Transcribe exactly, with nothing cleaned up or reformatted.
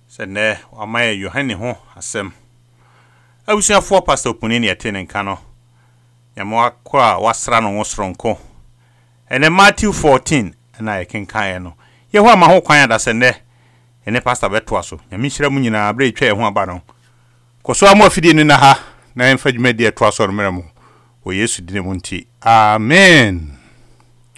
sene wamaye Yohane ho asem abusuafo pastor Puni ne yetene nka no nyamo akwa wasra no wosronko ene Matthew fourteen na yekenkan no ye ho ama ho kwan ada sene ene pastor beto aso nyame hira mu nyina abre twa ye ho aba no koso amu afidi ni na ha na emfa dwuma de eto aso no meremo wo Yesu dine mu nti amen.